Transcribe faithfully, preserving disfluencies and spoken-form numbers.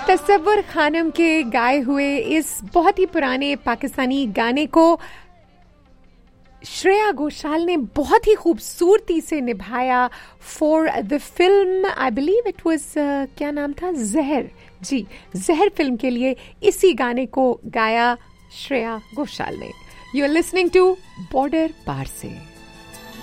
तसव्वुर खानम के गाए हुए इस बहुत ही पुराने पाकिस्तानी गाने को श्रेया घोषाल ने बहुत ही खूबसूरती से निभाया for the film, I believe it was, क्या नाम था, जहर। जी, जहर फिल्म के लिए इसी गाने को गाया श्रेया घोषाल ने। You are listening to border पार से।